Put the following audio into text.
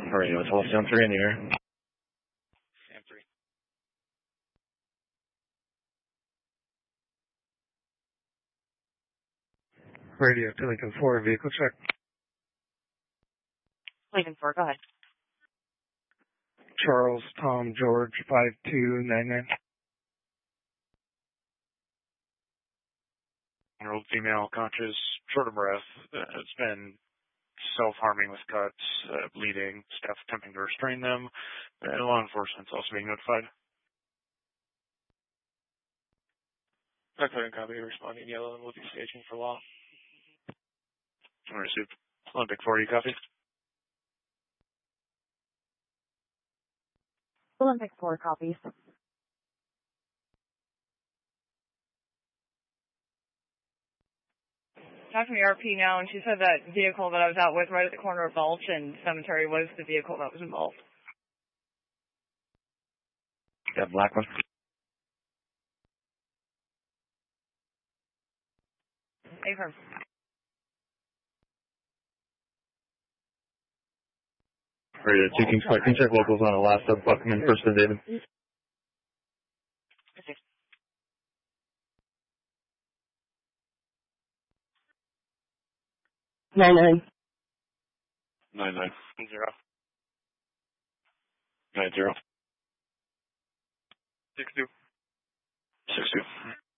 Radio, it's all Sam 3 in the air. Sam 3. Radio to Lincoln 4, vehicle check. Lincoln 4, go ahead. Charles Tom George 5299. Old female, conscious, short of breath, has been self-harming with cuts, bleeding, staff attempting to restrain them, and law enforcement's also being notified. Declaring copy, responding yellow, and will be staging for law. Received. Olympic 4, you copy? Olympic 4 copies. Talking to RP now, and she said that vehicle that I was out with right at the corner of Balch and Cemetery was the vehicle that was involved. That black one? Affirm. Radio 2 Kings Park, can you check locals on the last of Buckman, first and David? Okay. 99. 99. 0. 90. 62. 62.